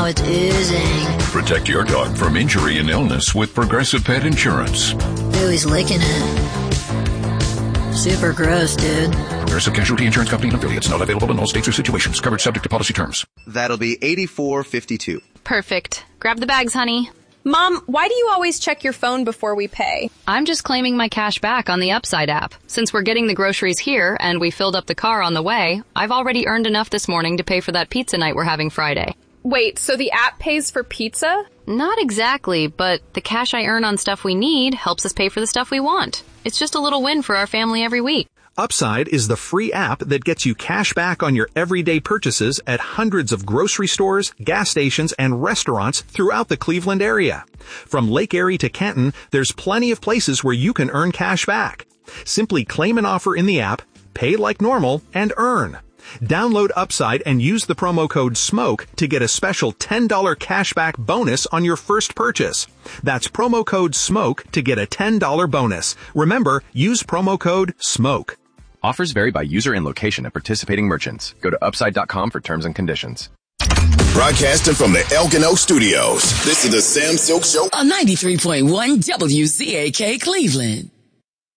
now it's oozing. Protect your dog from injury and illness with Progressive Pet Insurance. Ooh, he's licking it. Super gross, dude. Progressive Casualty Insurance Company and affiliates. Not available in all states or situations. Coverage subject to policy terms. That'll be $84.52. Perfect. Grab the bags, honey. Mom, why do you always check your phone before we pay? I'm just claiming my cash back on the Upside app. Since we're getting the groceries here and we filled up the car on the way, I've already earned enough this morning to pay for that pizza night we're having Friday. Wait, so the app pays for pizza? Not exactly, but the cash I earn on stuff we need helps us pay for the stuff we want. It's just a little win for our family every week. Upside is the free app that gets you cash back on your everyday purchases at hundreds of grocery stores, gas stations, and restaurants throughout the Cleveland area. From Lake Erie to Canton, there's plenty of places where you can earn cash back. Simply claim an offer in the app, pay like normal, and earn. Download Upside and use the promo code SMOKE to get a special $10 cashback bonus on your first purchase. That's promo code SMOKE to get a $10 bonus. Remember, use promo code SMOKE. Offers vary by user and location at participating merchants. Go to upside.com for terms and conditions. Broadcasting from the Elgin Studios, this is the Sam Silk Show on 93.1 WCAK Cleveland.